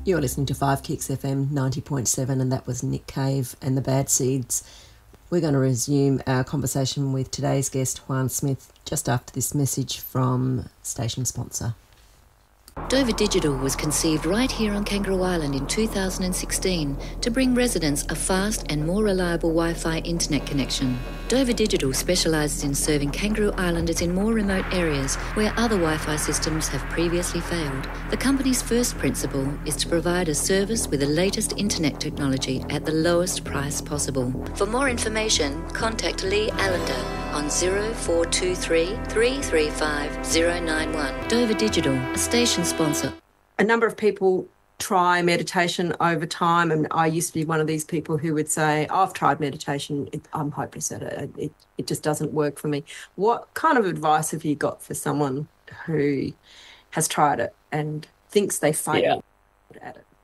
You're listening to 5 Kicks FM 90.7, and that was Nick Cave and the Bad Seeds. We're going to resume our conversation with today's guest, Juan Smith, just after this message from station sponsor. Dover Digital was conceived right here on Kangaroo Island in 2016 to bring residents a fast and more reliable Wi-Fi internet connection. Dover Digital specialises in serving Kangaroo Islanders in more remote areas where other Wi-Fi systems have previously failed. The company's first principle is to provide a service with the latest internet technology at the lowest price possible. For more information, contact Lee Allender on 0423 335 091. Dover Digital, a station sponsor. A number of people try meditation over time, and I used to be one of these people who would say, I've tried meditation, I'm hopeless at it. It just doesn't work for me. What kind of advice have you got for someone who has tried it and thinks they failed at it?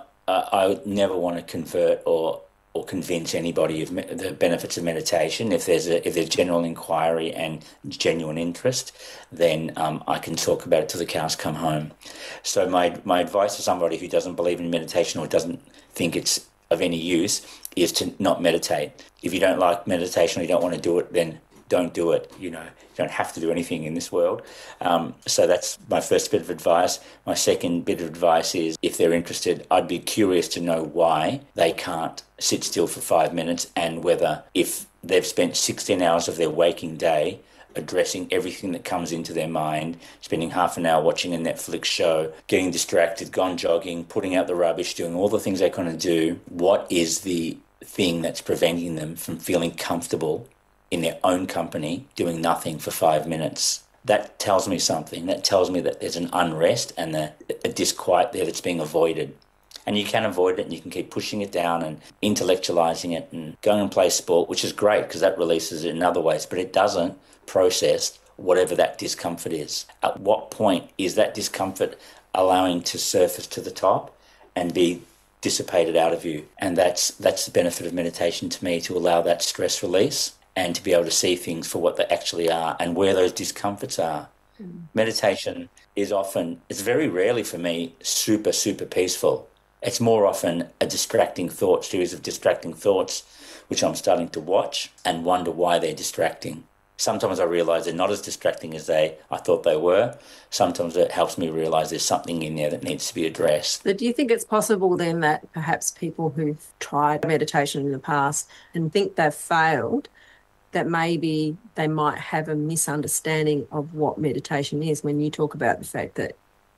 I would never want to convert or convince anybody of the benefits of meditation. If there's general inquiry and genuine interest, then I can talk about it till the cows come home. So my advice to somebody who doesn't believe in meditation or doesn't think it's of any use is to not meditate. If you don't like meditation or you don't want to do it, then don't do it. You don't have to do anything in this world. So that's my first bit of advice. My second bit of advice is, if they're interested, I'd be curious to know why they can't sit still for 5 minutes, and whether, if they've spent 16 hours of their waking day addressing everything that comes into their mind, spending half an hour watching a Netflix show, getting distracted, gone jogging, putting out the rubbish, doing all the things they kind of do, what is the thing that's preventing them from feeling comfortable in their own company, doing nothing for 5 minutes? That tells me something. That tells me that there's an unrest and a disquiet there that's being avoided. And you can avoid it, and you can keep pushing it down and intellectualizing it and going and play sport, which is great because that releases it in other ways, but it doesn't process whatever that discomfort is. At what point is that discomfort allowing to surface to the top and be dissipated out of you? And that's the benefit of meditation to me, to allow that stress release and to be able to see things for what they actually are and where those discomforts are. Meditation is often, it's very rarely for me, super, super peaceful. It's more often a distracting thought, series of distracting thoughts, which I'm starting to watch and wonder why they're distracting. Sometimes I realise they're not as distracting as I thought they were. Sometimes it helps me realise there's something in there that needs to be addressed. But do you think it's possible then that perhaps people who've tried meditation in the past and think they've failed, that maybe they might have a misunderstanding of what meditation is when you talk about the fact that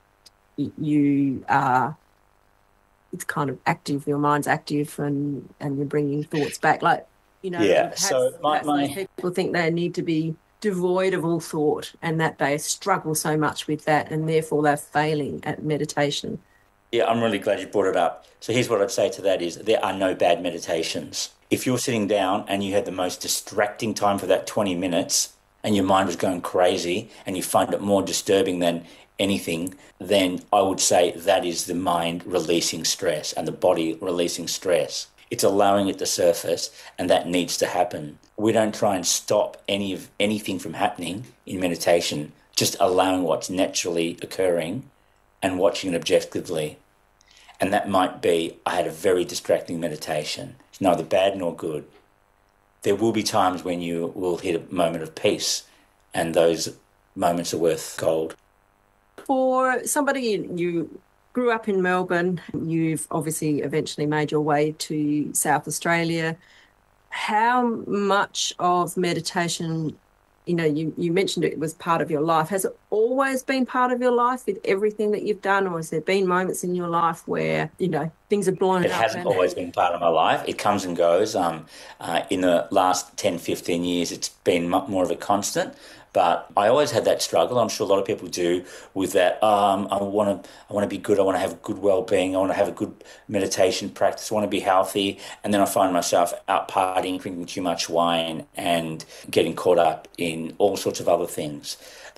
you are, it's kind of active, your mind's active and you're bringing thoughts back, like, So my people think they need to be devoid of all thought and that they struggle so much with that and therefore they're failing at meditation. Yeah, I'm really glad you brought it up. So here's what I'd say to that is, there are no bad meditations. If you're sitting down and you had the most distracting time for that 20 minutes and your mind was going crazy and you find it more disturbing than anything, then I would say that is the mind releasing stress and the body releasing stress. It's allowing it to surface, and that needs to happen. We don't try and stop anything from happening in meditation, just allowing what's naturally occurring and watching it objectively. And that might be, I had a very distracting meditation. It's neither bad nor good. There will be times when you will hit a moment of peace, and those moments are worth gold. For somebody, you grew up in Melbourne, you've obviously eventually made your way to South Australia. How much of meditation, you mentioned it was part of your life. Has it always been part of your life with everything that you've done, or has there been moments in your life where, things are blown up? It hasn't always been part of my life. It comes and goes. In the last 10, 15 years, it's been more of a constant. But I always had that struggle. I'm sure a lot of people do with that. I want to be good. I want to have good well-being. I want to have a good meditation practice. I want to be healthy. And then I find myself out partying, drinking too much wine and getting caught up in all sorts of other things.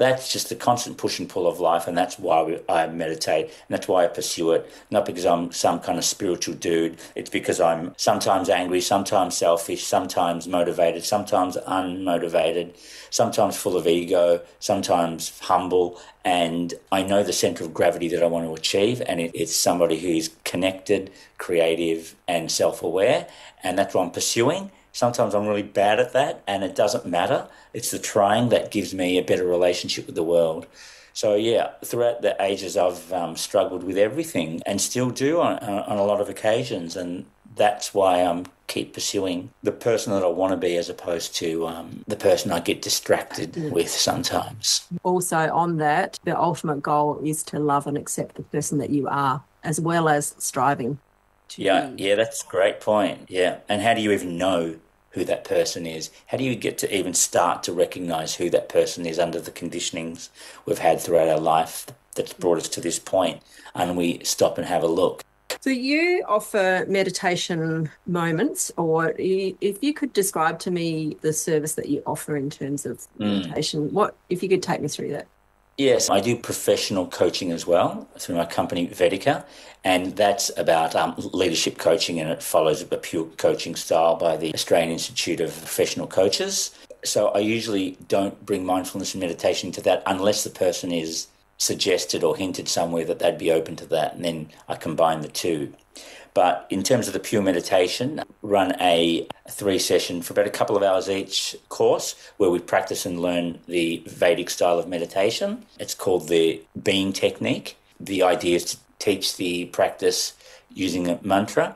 That's just the constant push and pull of life, and that's why I meditate, and that's why I pursue it. Not because I'm some kind of spiritual dude. It's because I'm sometimes angry, sometimes selfish, sometimes motivated, sometimes unmotivated, sometimes full of ego, sometimes humble, and I know the centre of gravity that I want to achieve, and it's somebody who's connected, creative, and self-aware, and that's what I'm pursuing. Sometimes I'm really bad at that, and it doesn't matter. It's the trying that gives me a better relationship with the world. So, yeah, throughout the ages, I've struggled with everything and still do on a lot of occasions, and that's why I'm keep pursuing the person that I want to be as opposed to the person I get distracted with sometimes. Also on that, the ultimate goal is to love and accept the person that you are, as well as striving. Yeah, that's a great point. Yeah. And how do you even know who that person is? How do you get to even start to recognise who that person is under the conditionings we've had throughout our life that's brought us to this point? And we stop and have a look. So you offer meditation moments, or if you could describe to me the service that you offer in terms of meditation, what if you could take me through that? Yes, I do professional coaching as well through my company Vedika, and that's about leadership coaching, and it follows a pure coaching style by the Australian Institute of Professional Coaches. So I usually don't bring mindfulness and meditation to that unless the person is suggested or hinted somewhere that they'd be open to that, and then I combine the two. But in terms of the pure meditation, run a 3-session for about a couple of hours each course where we practice and learn the Vedic style of meditation. It's called the being technique. The idea is to teach the practice using a mantra,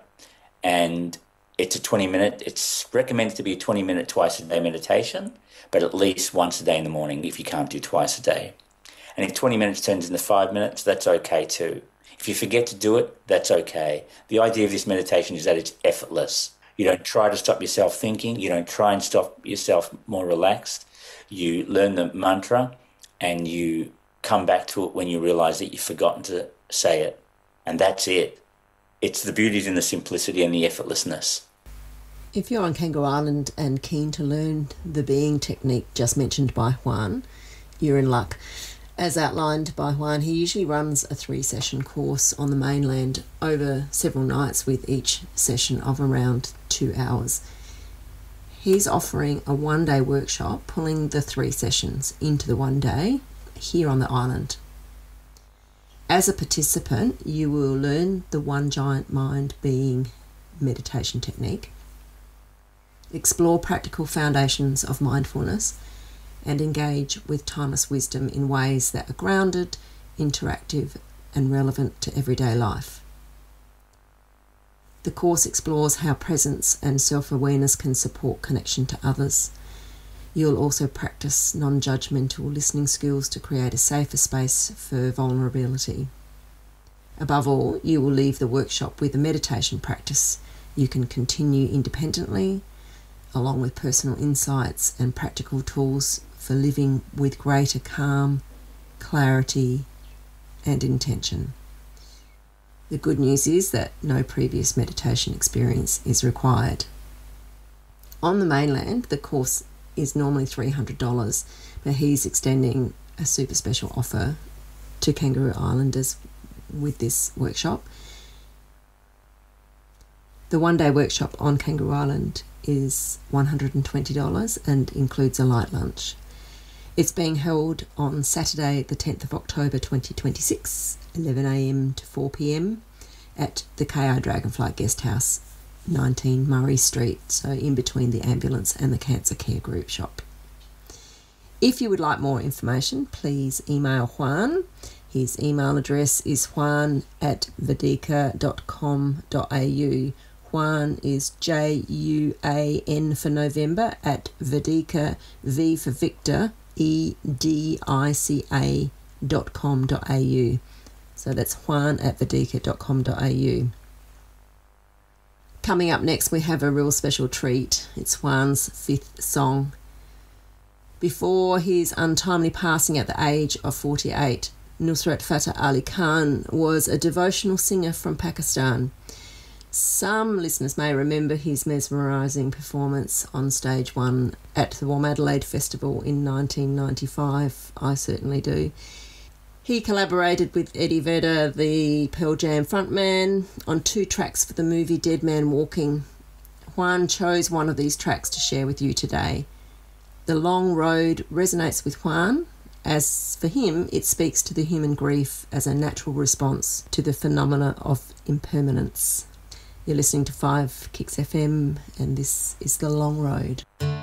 and it's it's recommended to be a 20-minute twice a day meditation, but at least once a day in the morning if you can't do twice a day. And if 20 minutes turns into 5 minutes, that's okay too. If you forget to do it, that's okay. The idea of this meditation is that it's effortless. You don't try to stop yourself thinking. You don't try and stop yourself more relaxed. You learn the mantra and you come back to it when you realise that you've forgotten to say it. And that's it. It's the beauties in the simplicity and the effortlessness. If you're on Kangaroo Island and keen to learn the being technique just mentioned by Juan, you're in luck. As outlined by Juan, he usually runs a 3-session course on the mainland over several nights with each session of around 2 hours. He's offering a 1-day workshop, pulling the 3 sessions into the 1 day here on the island. As a participant, you will learn the One Giant Mind Being meditation technique, explore practical foundations of mindfulness, and engage with timeless wisdom in ways that are grounded, interactive, and relevant to everyday life. The course explores how presence and self-awareness can support connection to others. You'll also practice non-judgmental listening skills to create a safer space for vulnerability. Above all, you will leave the workshop with a meditation practice you can continue independently, along with personal insights and practical tools for living with greater calm, clarity, and intention. The good news is that no previous meditation experience is required. On the mainland, the course is normally $300, but he's extending a super special offer to Kangaroo Islanders with this workshop. The 1-day workshop on Kangaroo Island is $120 and includes a light lunch. It's being held on Saturday, the 10th of October 2026, 11 a.m. to 4 p.m. at the KI Dragonflight Guesthouse, 19 Murray Street, so in between the ambulance and the Cancer Care Group shop. If you would like more information, please email Juan. His email address is juan@vedika.com.au. Juan is Juan for November at Vedika, V for Victor, edica.com.au. So that's juan@vedika.com.au. Coming up next, we have a real special treat. It's Juan's 5th song. Before his untimely passing at the age of 48, Nusrat Fateh Ali Khan was a devotional singer from Pakistan. Some listeners may remember his mesmerising performance on stage 1 at the Warm Adelaide Festival in 1995. I certainly do. He collaborated with Eddie Vedder, the Pearl Jam frontman, on 2 tracks for the movie Dead Man Walking. Juan chose one of these tracks to share with you today. The Long Road resonates with Juan, as for him it speaks to the human grief as a natural response to the phenomena of impermanence. You're listening to 5 Kicks FM, and this is The Long Road.